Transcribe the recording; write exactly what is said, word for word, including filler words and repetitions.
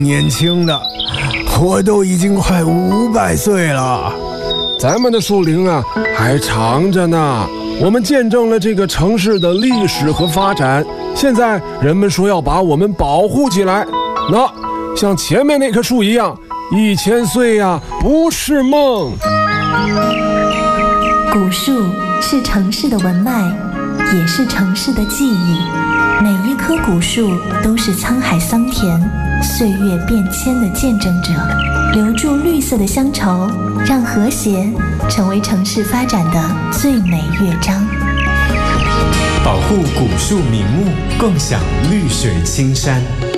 年轻的，我都已经快五百岁了。 咱们的树龄啊还长着呢，我们见证了这个城市的历史和发展。现在人们说要把我们保护起来，那像前面那棵树一样，一千岁呀、啊、不是梦。 古树是城市的文脉，也是城市的记忆。每一棵古树都是沧海桑田、岁月变迁的见证者，留住绿色的乡愁，让和谐成为城市发展的最美乐章。 保护古树名木，共享绿水青山。